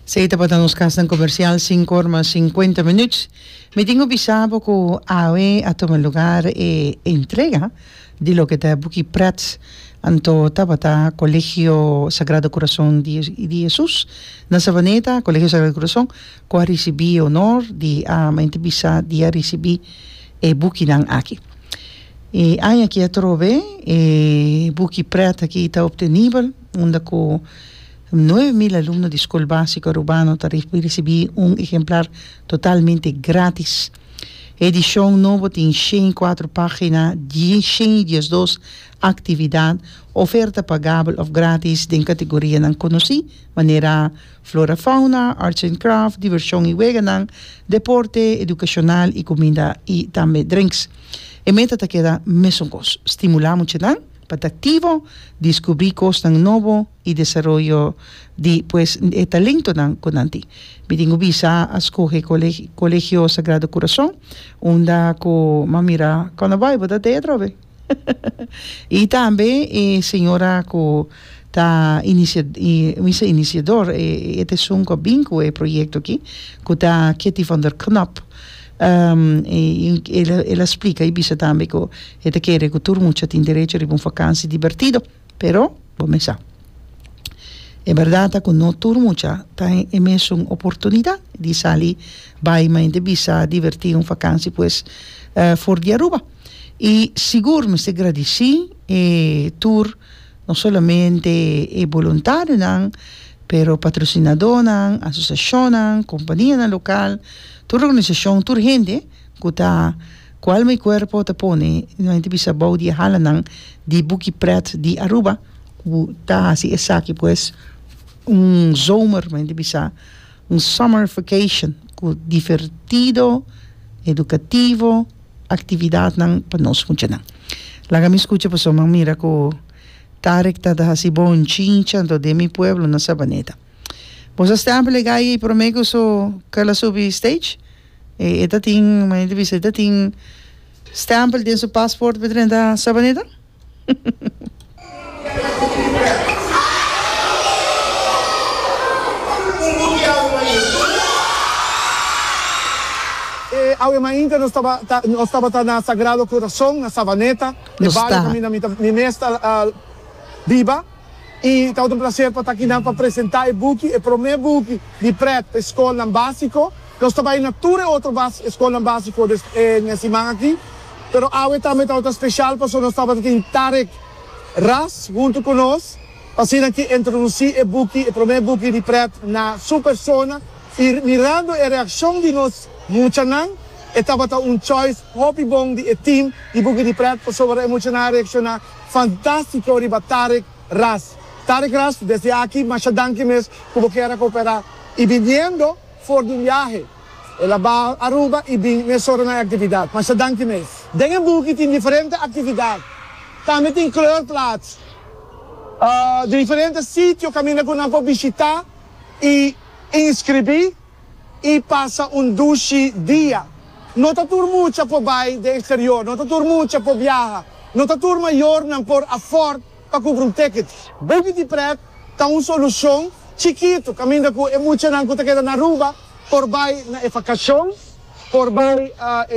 Seita para nos casas comercial 5 horas 50 minutos. Me tengo pisado que AOE a tomar lugar entrega de lo que está Buki Prats anto tabata Colegio Sagrado Corazón de Jesús na Savaneta, Colegio Sagrado Corazón, que recebi honor de mente bisa de recebi Buki nang aqui. Aí aqui a trove Buki Prats aqui está obtenível, onde com 9.000 alumnos de escola básica urbana recebi exemplar totalmente grátis. Edição nova tem 104 páginas, 112 atividades, oferta pagável ou grátis em categoria não conheci, maneira flora fauna, arts and craft, diversão e vegan, deporte, educacional e comida e também drinks. E meta te queda mesmo coisa. Estimulamos para activo, descobrir cosas novo e desarrollo de talento con anti. Me tengo visa a escoger Colegio Sagrado Corazón, onde ko mamira quando vai botar teatro be. E também senhora ko ta iniciador este sunco binco projeto aqui, ko ta Kitty van der Knop. Ela explica e bisa também que ele quer que todo mundo tenha direito a uma vacanza divertido, pero vamos a é verdade que não todo mundo tem mesmo uma oportunidade de sair baimamente bisa divertir uma vacanza fora de Aruba. E seguro me se agradeci tour não somente voluntário não, pero patrocinador não, associação não, companhia local, toda organização, toda gente que está qual meu corpo te pone, não é bisa bau de halanan de Buki Prats de Aruba, que está assim aqui zomer, mas bisa summer vacation, que divertido, educativo, atividade não para nós funcionar. Lá me escuta pessoa, mas mira que Tarek está assim bom chincha de meu pueblo na Sabaneta. Você está legal aí para mim que sou aquela sobre stage? Eta tem uma entrevista, eta tem stempel de seu passaporte para da Sabaneta? Ainda nós estava na Sagrado Coração, na Savaneta, de bairro minha mestra viva. E está um prazer para estar aqui para apresentar o Buki, o primeiro Buki de preto para a escola básica. Nós também na toda outra escola básica nessa semana aqui. Mas a também está especial, porque nós estamos aqui em Tarek Ras, junto com nós. Para aqui introduzir o Buki, o primeiro Buki de preto na sua persona. E mirando a reação de nós, muito não. Estava choice, hobby bom de team de Buki de preto, para sobre emocionar, reaccionar. Fantástico de Tarek Ras. Tarek Ras, desde aqui, mas danke mesmo, como quer cooperar. E vindo fora do viagem, ela vai a Aruba e vem na atividade. Mas danke mesmo. Tem Buki tem diferentes atividades. Também tem kleurplaats. Diferentes sítios que nós vamos visitar e inscrever e passa duche dia. Não está tudo muito para baixo do exterior, não está tudo muito para viajar, não está tudo maior não por afford para comprar ticket. Buki de preto está uma solução chiquito, caminho com emocionante que está na Aruba, por baixo na vacação, por baixo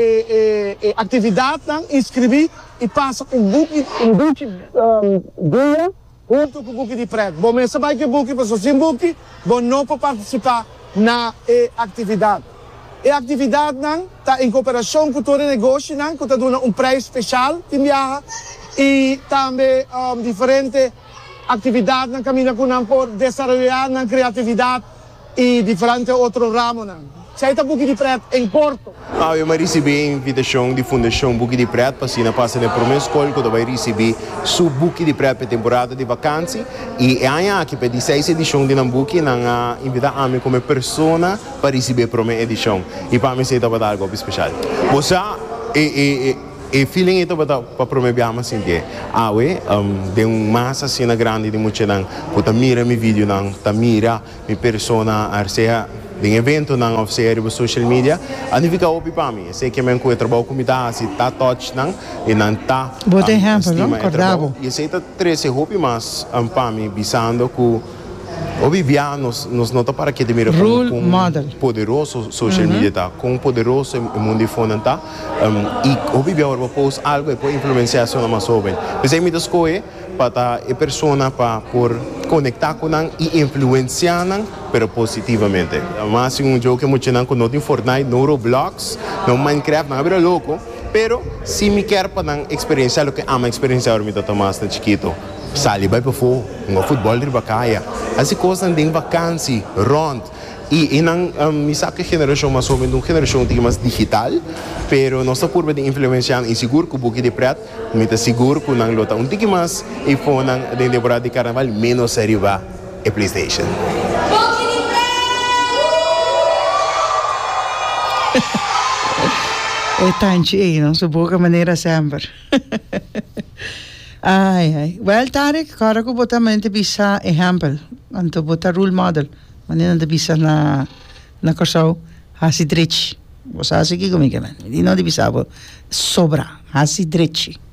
atividade, inscrever e passa Buki dia junto com o Buki de preto. Bom, mas sabe que Buki, pessoas sem Buki, bom não para participar na atividade. E a atividade está em cooperação com todo o negócio, que está dando preço especial de viagem e também diferentes atividades que caminham por desenvolver na criatividade e diferentes outros ramos. Aceita Buki de preto em Porto. Eu recebi a invitação de Fundação Buki de preto para passar na primeira escola que eu vai receber o Buki de preto para a temporada de vacança e aqui para a 16ª edição de Buki na invitar a mim como pessoa para receber a primeira edição e para mim seita para dar algo especial. Você e feeling itu para primeira viagem assim que de massa assim grande de muito não que mira meu vídeo não mira minha persona arseia de evento não oferecer social media ani fica opi para mim sei que me encontro trabalho com mita assim tá touch não e não tá bote exemplo não acordavo e sei tá 13 hopi mas para mim visando que Obvia nos nota para que te mira Role model. Poderoso social media tá, com poderoso mundo fone tá, e obvia orba post algo e pode influenciar a mais jovem. Mas aí me descoe para a pessoa para por conectar com ela e influenciar ela, pero positivamente. Mas jogo que muito não com no Fortnite, no Roblox, no Minecraft, não é louco, pero se me quer para experienciar o que ama experienciar o meu Tomás na chiquito. Sali vai para fora, futebol de bacaia. Assim coisas de vacância, rond. E não me sabe que geração mais ou menos uma geração que mais digital, pero nossa curva de influenciar e seguro que o buque de preto, me está seguro que não lota um tique mais e foi na temporada de carnaval menos arriba a PlayStation. É tanto, não se boa maneira sempre. Ai. Well, Tarek, cara ko botamente bisa example. Anto bota role model. Manina de bisa na kasaw hasi drich. Bosa sige gumigaman. Hindi no di bisa bo sobra hasi drich.